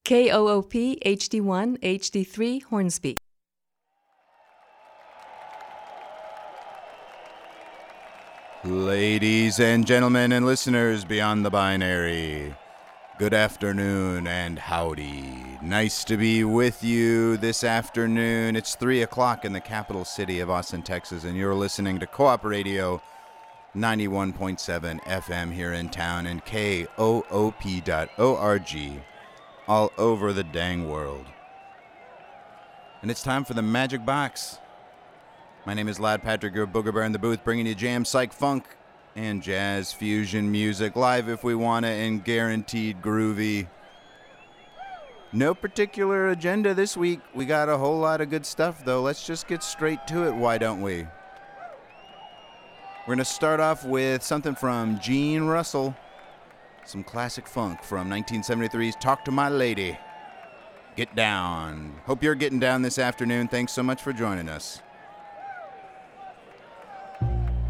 KOOP HD1 HD3 Hornsby. Ladies and gentlemen and listeners beyond the binary, good afternoon and howdy. Nice to be with you this afternoon. It's 3 o'clock in the capital city of Austin, Texas, and you're listening to Co-op Radio 91.7 FM here in town and KOOP.org all over the dang world. And it's time for the Magic Box. My name is Lad Patrick, your Booger Bear in the booth, bringing you jam, psych, funk, and jazz fusion music, live if we want it, and guaranteed groovy. No particular agenda this week. We got a whole lot of good stuff, though. Let's just get straight to it, why don't we? We're going to start off with something from Gene Russell, some classic funk from 1973's Talk to My Lady. Get down. Hope you're getting down this afternoon. Thanks so much for joining us.